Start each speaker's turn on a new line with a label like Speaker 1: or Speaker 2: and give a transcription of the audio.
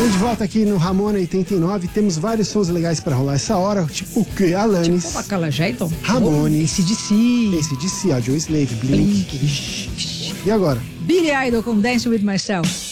Speaker 1: Olha, de volta aqui no Ramona 89, temos vários sons legais pra rolar essa hora, tipo o que? Alanis,
Speaker 2: Tipo Bacala Jayton,
Speaker 1: Ramones,
Speaker 2: AC/DC,
Speaker 1: AC/DC, Audioslave, Blink. E agora?
Speaker 2: Billy Idol com Dance With Myself.